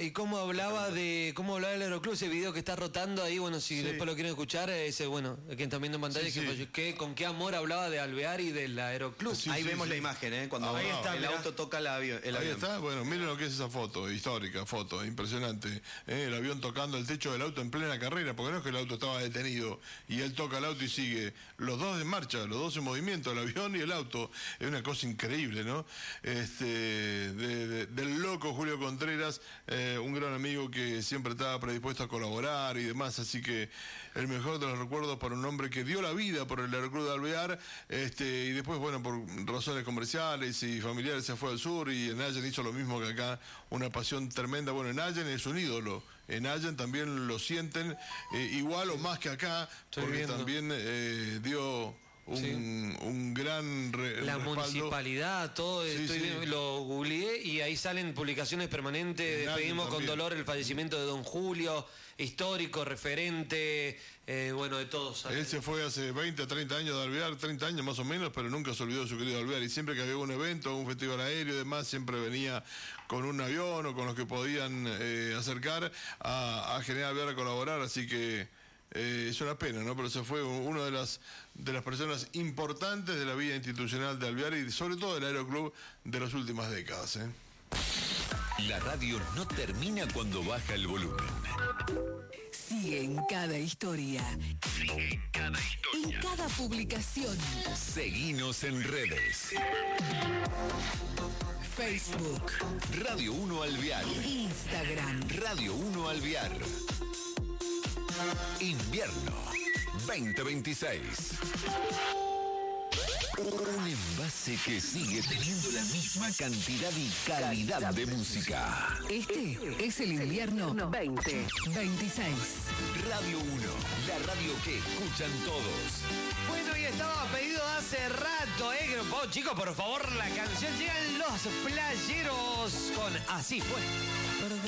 cómo hablaba del Aeroclub, ese video que está rotando ahí, bueno, si después lo quieren escuchar, ese, bueno, que están viendo en pantalla, con qué amor hablaba de Alvear y del Aeroclub. Ahí vemos la imagen, cuando ahí está, el auto toca el avión. Ahí está, bueno, miren lo que es esa foto, histórica foto, impresionante. El avión tocando el techo del auto en plena carrera, porque no es que el auto estaba detenido y él toca el auto y sigue. Los dos en marcha, los dos en movimiento, el avión y el auto. Es una cosa increíble, ¿no? Del loco Julio Contreras, un gran amigo que siempre estaba predispuesto a colaborar y demás, así que el mejor de los recuerdos para un hombre que dio la vida por el Aeroclub de Alvear, y después, bueno, por razones comerciales y familiares se fue al sur, y en Allen hizo lo mismo que acá, una pasión tremenda. Bueno, en Allen es un ídolo, en Allen también lo sienten igual o más que acá, porque también dio un gran la respaldo. Municipalidad, todo, lo googleé y ahí salen publicaciones permanentes. Despedimos con dolor el fallecimiento de don Julio, histórico, referente, bueno, de todos. Él se fue hace 20, 30 años de Alvear, 30 años más o menos, pero nunca se olvidó de su querido Alvear, y siempre que había un evento, un festival aéreo y demás, siempre venía con un avión o con los que podían acercar a General Alvear a colaborar, así que es una pena, ¿no? Pero se fue una de las personas importantes de la vida institucional de Alvear y sobre todo del Aeroclub de las últimas décadas, La radio no termina cuando baja el volumen. Sigue en cada historia. Sigue en cada historia. En cada publicación. Seguinos en redes. Facebook. Radio 1 Alvear. Instagram. Radio 1 Alvear. Invierno 2026. Un envase que sigue teniendo la misma cantidad y calidad de música. Este es el invierno 2026. Radio 1, la radio que escuchan todos. Bueno, y estaba pedido hace rato, chicos, por favor, la canción. Llegan los playeros con Así Fue.